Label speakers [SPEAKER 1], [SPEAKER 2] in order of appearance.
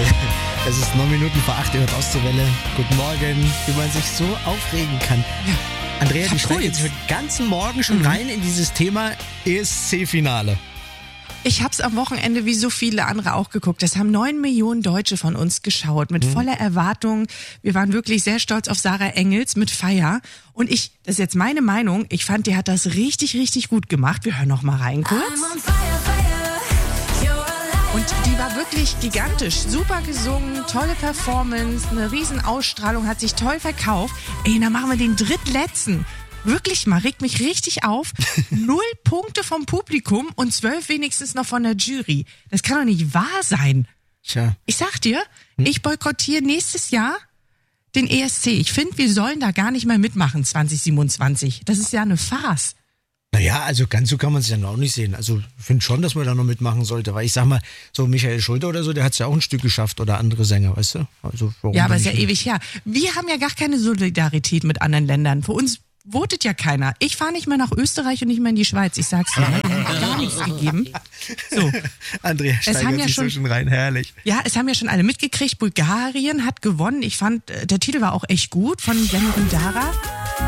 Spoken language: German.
[SPEAKER 1] Es ist 9 Minuten vor 8, ihr hört Ostseewelle. Guten Morgen, wie man sich so aufregen kann. Ja. Andrea, die steigt jetzt den ganzen Morgen schon rein in dieses Thema ESC-Finale.
[SPEAKER 2] Ich habe es am Wochenende wie so viele andere auch geguckt. Das haben 9 Millionen Deutsche von uns geschaut, mit voller Erwartung. Wir waren wirklich sehr stolz auf Sarah Engels mit Feier. Und das ist jetzt meine Meinung, ich fand, die hat das richtig, richtig gut gemacht. Wir hören noch mal rein kurz. Und die war wirklich gigantisch, super gesungen, tolle Performance, eine riesen Ausstrahlung, hat sich toll verkauft. Ey, dann machen wir den drittletzten. Wirklich mal, regt mich richtig auf. 0 Punkte vom Publikum und 12 wenigstens noch von der Jury. Das kann doch nicht wahr sein.
[SPEAKER 1] Tja.
[SPEAKER 2] Ich sag dir, ich boykottiere nächstes Jahr den ESC. Ich finde, wir sollen da gar nicht mehr mitmachen 2027. Das ist ja eine Farce.
[SPEAKER 1] Naja, also ganz so kann man es ja noch nicht sehen. Also ich finde schon, dass man da noch mitmachen sollte, weil ich sag mal, so Michael Schulte oder so, der hat es ja auch ein Stück geschafft oder andere Sänger, weißt du? Also,
[SPEAKER 2] ja, aber ist ja ewig her. Wir haben ja gar keine Solidarität mit anderen Ländern. Für uns votet ja keiner. Ich fahre nicht mehr nach Österreich und nicht mehr in die Schweiz. Ich sag's dir, gar nichts gegeben. So.
[SPEAKER 1] Andrea steigert sich so schon rein, herrlich.
[SPEAKER 2] Ja, es haben ja schon alle mitgekriegt. Bulgarien hat gewonnen. Ich fand, der Titel war auch echt gut von Sängerin Dara.